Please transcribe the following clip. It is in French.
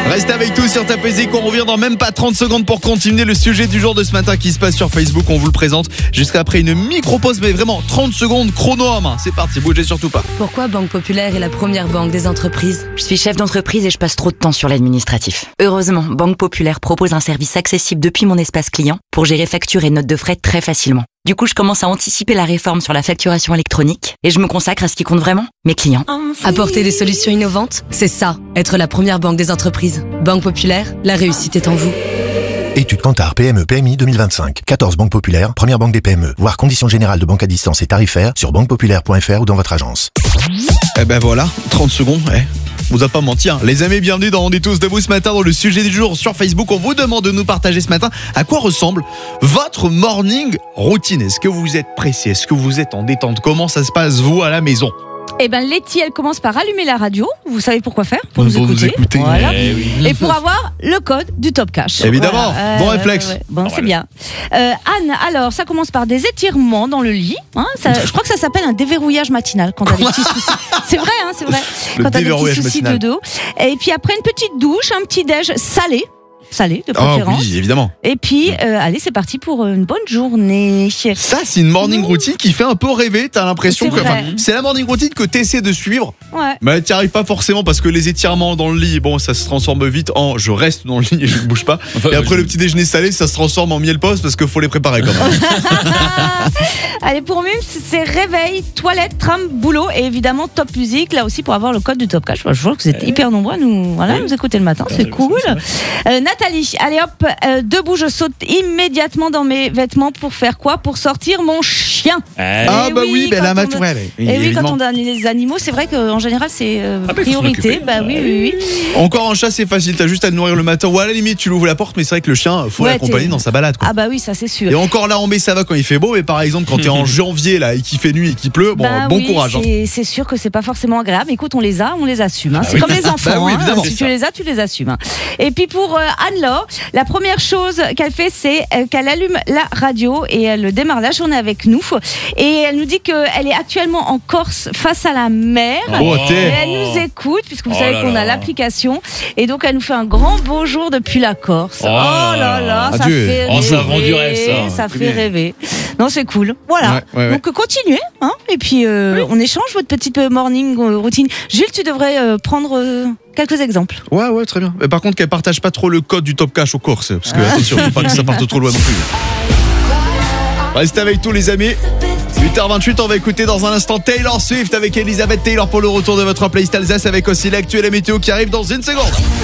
Restez avec nous sur Top Music, on revient dans même pas 30 secondes pour continuer le sujet du jour de ce matin qui se passe sur Facebook. On vous le présente jusqu'après une micro-pause, mais vraiment 30 secondes chrono en main. C'est parti, bougez surtout pas. Pourquoi Banque Populaire est la première banque des entreprises ? Je suis chef d'entreprise et je passe trop de temps sur l'administratif. Heureusement, Banque Populaire propose un service accessible depuis mon espace client pour gérer factures et notes de frais très facilement. Du coup, je commence à anticiper la réforme sur la facturation électronique et je me consacre à ce qui compte vraiment, mes clients. Apporter des solutions innovantes, c'est ça, être la première banque des entreprises. Banque Populaire, la réussite est en vous. Étude Kantar PME PMI 2025. 14 banques populaires, première banque des PME. Voir conditions générales de banque à distance et tarifaires sur banquepopulaire.fr ou dans votre agence. Eh ben voilà, 30 secondes, vous a pas menti, hein. Les amis, bienvenue dans On est tous debout ce matin dans le sujet du jour sur Facebook. On vous demande de nous partager ce matin à quoi ressemble votre morning routine. Est-ce que vous êtes pressé? Est-ce que vous êtes en détente? Comment ça se passe vous à la maison? Eh ben Letty, elle commence par allumer la radio. Vous savez pourquoi faire? Pour nous écouter. Voilà. Et pour avoir le code du Top Cash. Évidemment, bon réflexe. Bon, c'est bien. Anne, alors ça commence par des étirements dans le lit. Hein, je crois que ça s'appelle un déverrouillage matinal quand t'as des petits soucis. C'est vrai, hein, c'est vrai. Quand t'as des petits soucis de dos. Et puis après une petite douche, un petit déj salé de préférence. Oh oui, évidemment. Et puis, allez, c'est parti pour une bonne journée. Ça, c'est une morning routine qui fait un peu rêver. T'as l'impression que c'est la morning routine que t'essaies de suivre. Ouais. Mais t'y arrives pas forcément parce que les étirements dans le lit, bon, ça se transforme vite en je reste dans le lit et je ne bouge pas. Et après le petit déjeuner salé, ça se transforme en miel poste parce qu'il faut les préparer quand même. Allez, pour Mime, c'est réveil, toilette, tram, boulot et évidemment Top Music. Là aussi pour avoir le code du Top Cash. Je vois que vous êtes hyper nombreux à nous écouter le matin. C'est cool. Nathalie, allez hop, debout, je saute immédiatement dans mes vêtements pour faire quoi? Pour sortir mon chien. Ah bah oui, la maturelle. Et oui, quand on a les animaux, c'est vrai qu'en général c'est priorité. Bah oui. Encore un chat, c'est facile, t'as juste à le nourrir le matin ou à la limite tu l'ouvres la porte, mais c'est vrai que le chien, faut l'accompagner dans sa balade, quoi. Ah bah oui, ça c'est sûr. Et encore là en mai ça va quand il fait beau, mais par exemple quand t'es en janvier là et qu'il fait nuit et qu'il pleut, bon courage. C'est sûr que c'est pas forcément agréable. Écoute, on les assume. Hein. C'est comme les enfants. Oui, évidemment. Si tu les assumes. Et puis pour Anne-Laure, la première chose qu'elle fait, c'est qu'elle allume la radio et elle démarre la journée avec nous. Et elle nous dit qu'elle est actuellement en Corse face à la mer. Et elle nous écoute, puisque vous savez qu'on a l'application. Et donc elle nous fait un grand bonjour depuis la Corse. Oh là là, ça fait rêver. Ça vend du rêve, ça fait rêver. Non, c'est cool. Voilà. Ouais. Donc continuez. Hein, et puis on échange votre petite morning routine. Jules, tu devrais prendre quelques exemples. Ouais, très bien. Mais par contre, qu'elle partage pas trop le code du Top Cash aux Corses. Parce que attention, faut pas que ça parte trop loin non plus. Restez avec tous les amis. 8h28, on va écouter dans un instant Taylor Swift avec Elizabeth Taylor pour le retour de votre playlist Alsace avec aussi l'actu et la météo qui arrive dans une seconde.